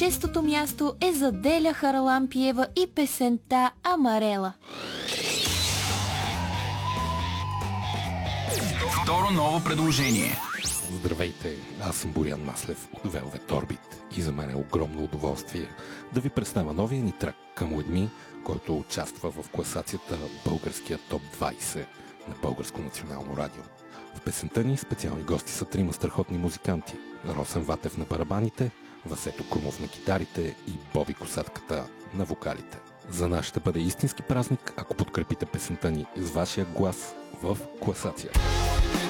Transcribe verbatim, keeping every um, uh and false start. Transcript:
шестото място е за Деля Харалампиева и песента Амарела. Второ ново предложение. Здравейте, аз съм Борян Маслев от Velvet Orbit и за мен е огромно удоволствие да ви представя новия ни трак Come With Me, който участва в класацията Българския топ двайсет на Българско национално радио. В песента ни специални гости са трима страхотни музиканти: Росен Ватев на барабаните, Васето Крумов на китарите и Боби Косатката на вокалите. За нас ще бъде истински празник, ако подкрепите песента ни с вашия глас в класацията.